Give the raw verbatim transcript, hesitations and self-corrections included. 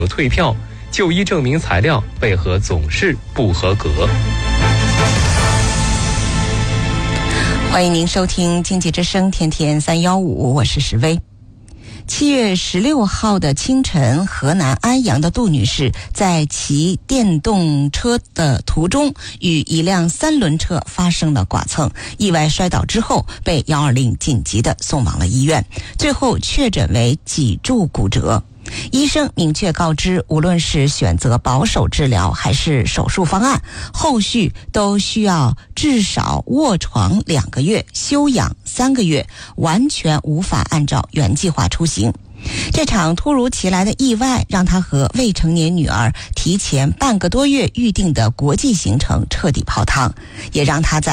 退票，就医证明材料为何总是不合格？ 欢迎您收听经济之声天天三幺五，我是石薇。七月十六号的清晨，河南安阳的杜女士在骑电动车的途中与一辆三轮车发生了剐蹭，意外摔倒之后被一二零紧急的送往了医院，最后确诊为脊柱骨折。医生明确告知，无论是选择保守治疗还是手术方案，后续都需要至少卧床两个月，休养三个月，完全无法按照原计划出行。这场突如其来的意外让他和未成年女儿提前半个多月预定的国际行程彻底泡汤，也让他在